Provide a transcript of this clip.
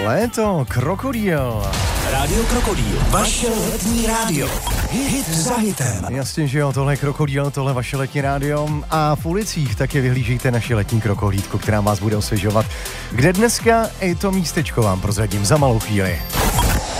Léto, Krokodýl. Rádio Krokodýl, vaše letní rádio. Hit za hitem. Jasně, že jo, tohle je Krokodýl, tohle vaše letní rádio. A v ulicích taky vyhlížejte naši letní krokohlídku, která vás bude osvěžovat. Kde dneska i to místečko vám prozradím za malou chvíli.